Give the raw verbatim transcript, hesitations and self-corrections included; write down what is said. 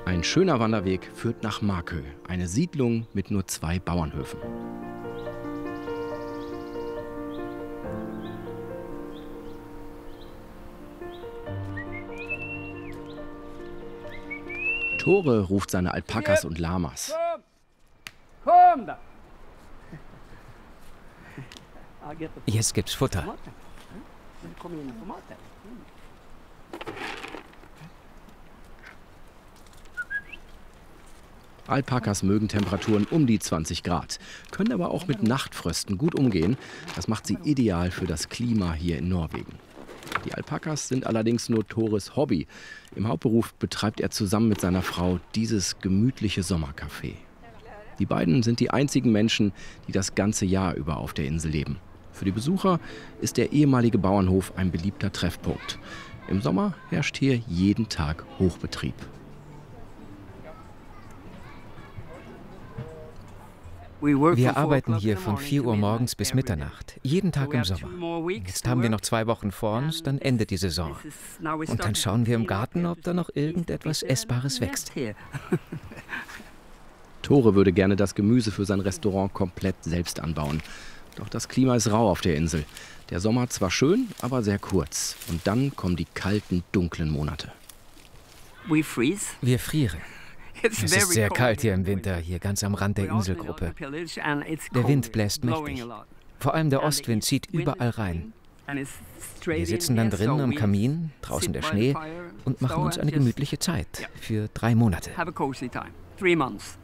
Ein schöner Wanderweg führt nach Markö, eine Siedlung mit nur zwei Bauernhöfen. Tore ruft seine Alpakas und Lamas. Komm da! Jetzt gibt's Futter. Alpakas mögen Temperaturen um die zwanzig Grad, können aber auch mit Nachtfrösten gut umgehen. Das macht sie ideal für das Klima hier in Norwegen. Die Alpakas sind allerdings nur Tores Hobby. Im Hauptberuf betreibt er zusammen mit seiner Frau dieses gemütliche Sommercafé. Die beiden sind die einzigen Menschen, die das ganze Jahr über auf der Insel leben. Für die Besucher ist der ehemalige Bauernhof ein beliebter Treffpunkt. Im Sommer herrscht hier jeden Tag Hochbetrieb. Wir arbeiten hier von vier Uhr morgens bis Mitternacht, jeden Tag im Sommer. Jetzt haben wir noch zwei Wochen vor uns, dann endet die Saison. Und dann schauen wir im Garten, ob da noch irgendetwas Essbares wächst. Tore würde gerne das Gemüse für sein Restaurant komplett selbst anbauen. Doch das Klima ist rau auf der Insel. Der Sommer zwar schön, aber sehr kurz. Und dann kommen die kalten, dunklen Monate. Wir frieren. Es ist sehr kalt hier im Winter, hier ganz am Rand der Inselgruppe. Der Wind bläst mächtig. Vor allem der Ostwind zieht überall rein. Wir sitzen dann drinnen am Kamin, draußen der Schnee und machen uns eine gemütliche Zeit für drei Monate.